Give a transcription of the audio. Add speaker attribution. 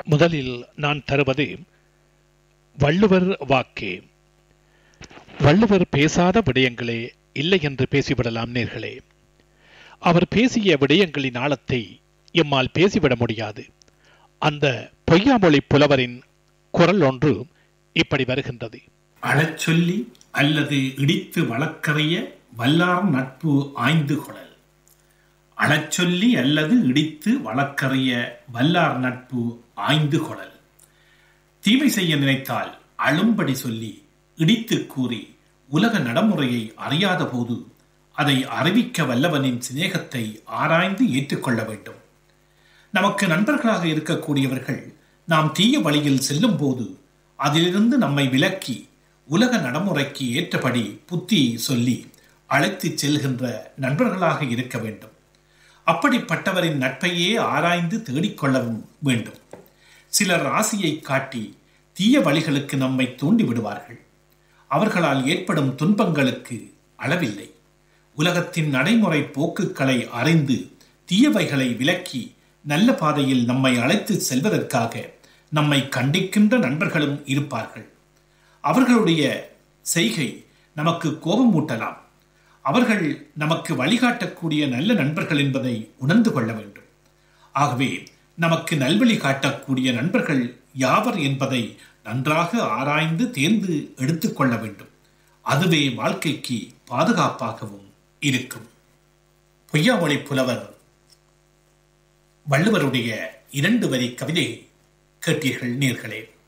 Speaker 1: முதலில் நான் தருவது வள்ளுவர் வாக்கே. வள்ளுவர் பேசாத விடயங்களே இல்லை என்று பேசிவிடலாம் நேர்களே. அவர் பேசிய விடயங்களின் ஆழத்தை எம்மால் பேசிவிட முடியாது. அந்த பொய்யாமொழி புலவரின் குரல் ஒன்று இப்படி வருகின்றது.
Speaker 2: அழச்சொல்லி அல்லது இடித்து வழக்கறிய வல்லார் நட்பு ஆய்ந்து கொளல். அழச்சொல்லி அல்லது இடித்து வழக்கறிய வல்லார் நட்பு ஆய்ந்து கொளல். தீமை செய்ய நினைத்தால் அழும்படி சொல்லி இடித்து கூறி உலக நடைமுறையை அறியாத போது அதை அறிவிக்க வல்லவனின் சிநேகத்தை ஆராய்ந்து ஏற்றுக்கொள்ள வேண்டும். நமக்கு நண்பர்களாக இருக்கக்கூடியவர்கள் நாம் தீய வழியில் செல்லும் போது அதிலிருந்து நம்மை விலக்கி உலக நடைமுறைக்கு ஏற்றபடி புத்தி சொல்லி அழைத்து செல்கின்ற நண்பர்களாக இருக்க வேண்டும். அப்படிப்பட்டவரின் நட்பையே ஆராய்ந்து தேடிக்கொள்ளவும் வேண்டும். சிலர் ஆசையை காட்டி தீய வழிகளுக்கு நம்மை தூண்டி விடுவார்கள். அவர்களால் ஏற்படும் துன்பங்களுக்கு அளவில்லை. உலகத்தின் நடைமுறை போக்குகளை அறிந்து தீயவைகளை விலக்கி நல்ல பாதையில் நம்மை அழைத்து செல்வதற்காக நம்மை கண்டிக்கின்ற நண்பர்களும் இருப்பார்கள். அவர்களுடைய செய்கை நமக்கு கோபம் ஊட்டலாம். அவர்கள் நமக்கு வழிகாட்டக்கூடிய நல்ல நண்பர்கள் என்பதை உணர்ந்து கொள்ள வேண்டும். ஆகவே நமக்கு நல்வழி காட்டக்கூடிய நண்பர்கள் யாவர் என்பதை நன்றாக ஆராய்ந்து தேர்ந்து எடுத்துக்கொள்ள வேண்டும். அதுவே வாழ்க்கைக்கு பாதுகாப்பாகவும் இருக்கும். பொய்யாமொழி புலவர் வள்ளுவருடைய 2 வரி கவிதை கேட்டீர்கள் நேர்களே.